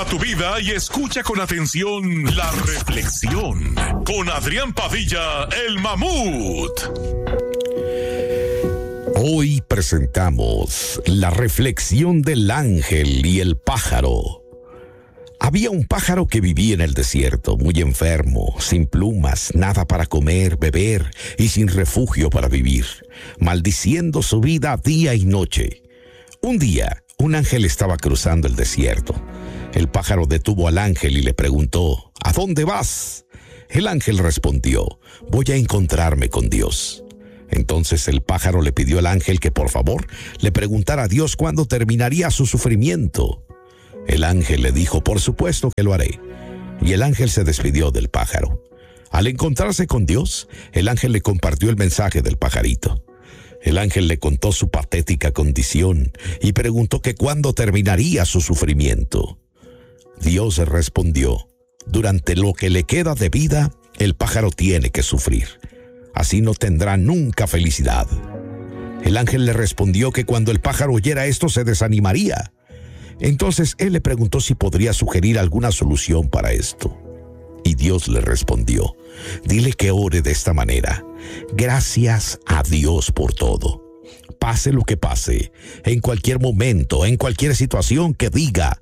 a tu vida y escucha con atención la reflexión con Adrián Padilla, el Mamut. Hoy presentamos la reflexión del ángel y el pájaro. Había un pájaro que vivía en el desierto, muy enfermo, sin plumas, nada para comer, beber y sin refugio para vivir, maldiciendo su vida día y noche. Un día, un ángel estaba cruzando el desierto. El pájaro detuvo al ángel y le preguntó: ¿A dónde vas? El ángel respondió: voy a encontrarme con Dios. Entonces el pájaro le pidió al ángel que por favor le preguntara a Dios cuándo terminaría su sufrimiento. El ángel le dijo: por supuesto que lo haré. Y el ángel se despidió del pájaro. Al encontrarse con Dios, el ángel le compartió el mensaje del pajarito. El ángel le contó su patética condición y preguntó que cuándo terminaría su sufrimiento. Dios respondió: durante lo que le queda de vida, el pájaro tiene que sufrir. Así no tendrá nunca felicidad. El ángel le respondió que cuando el pájaro oyera esto se desanimaría. Entonces él le preguntó si podría sugerir alguna solución para esto. Y Dios le respondió: dile que ore de esta manera: gracias a Dios por todo. Pase lo que pase, en cualquier momento, en cualquier situación, que diga: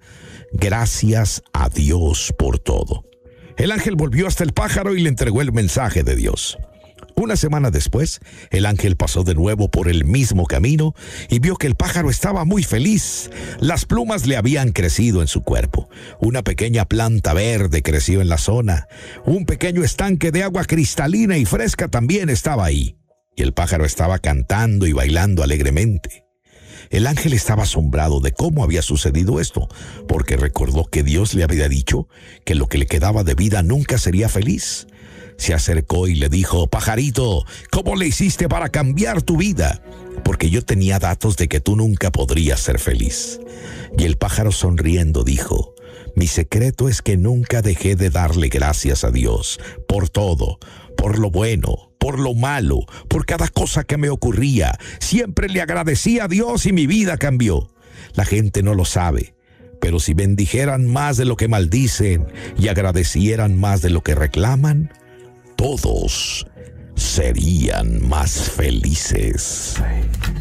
gracias a Dios por todo. El ángel volvió hasta el pájaro y le entregó el mensaje de Dios. Una semana después, el ángel pasó de nuevo por el mismo camino y vio que el pájaro estaba muy feliz. Las plumas le habían crecido en su cuerpo. Una pequeña planta verde creció en la zona. Un pequeño estanque de agua cristalina y fresca también estaba ahí. Y el pájaro estaba cantando y bailando alegremente. El ángel estaba asombrado de cómo había sucedido esto, porque recordó que Dios le había dicho que lo que le quedaba de vida nunca sería feliz. Se acercó y le dijo: pajarito, ¿cómo le hiciste para cambiar tu vida? Porque yo tenía datos de que tú nunca podrías ser feliz. Y el pájaro, sonriendo, dijo: mi secreto es que nunca dejé de darle gracias a Dios por todo, por lo bueno, por lo malo, por cada cosa que me ocurría. Siempre le agradecí a Dios y mi vida cambió. La gente no lo sabe, pero si bendijeran más de lo que maldicen y agradecieran más de lo que reclaman, todos serían más felices.